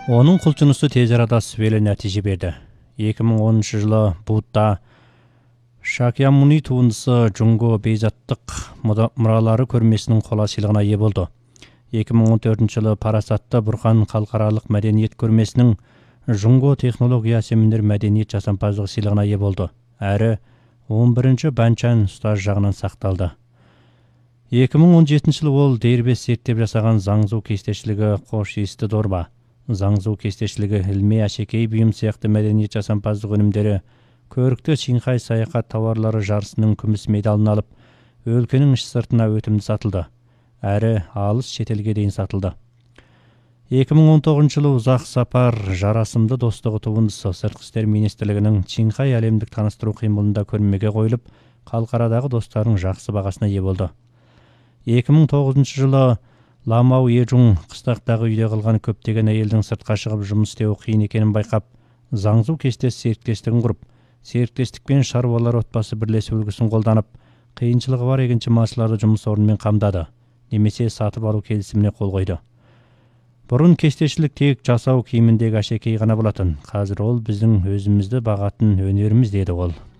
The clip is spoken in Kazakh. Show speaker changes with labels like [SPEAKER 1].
[SPEAKER 1] Оның құлшынысы тез арада сүбелі нәтиже берді. 2010 жылы Будда Шакьямуни туындысы Джунго бейзаттық мұралары көрмесінің қола сыйлығына ие болды. 2014 жылы Парасатты Бұрхан халықаралық мәдениет көрмесінің Джунго технологиясы мінер мәдениет жасампаздығы сыйлығына ие болды. Әрі 11-ші Банчан ұстаз жағынан сақталды. 2017 жылы ол дербес зерттеп жасаған заңзу кестешілігі қош есті дорба, заңзу кестешілігі ілме әшекей бұйым сияқты мәдениет жасампаздық өнімдері көрікті Шинхай саяхат тауарлары жарысының күміс медалын алып, өлкенің іш сыртына өтімді сатылды, әрі алыс шетелге дейін сатылды. 2019 жылы ұзақ сапар жарасымды достығы туындысы Сыртқы істер министрлігінің Шинхай әлемдік таныстыру қимылында көрмеге қойылып, халықарадағы достардың жақсы бағасына ие болды. 2009 жылы Ламау Ежун қыстақтағы үйде қалған көптеген әйелдің сыртқа шығып жұмыс істеуі қиын екенін байқап, заңзу кестес серіктестігін құрып, серіктестікпен шаруалар отбасы бірлесу үлгісін қолданып, қиыншылығы бар егінші малшыларды жұмыс орнымен қамдады, немесе сатып алу келісіміне қол қойды. Бұрын кестешілік тек жасау киіміндегі әшекей ғана болатын, қазір ол біздің өзімізді бағатын өнеріміз, деді ол.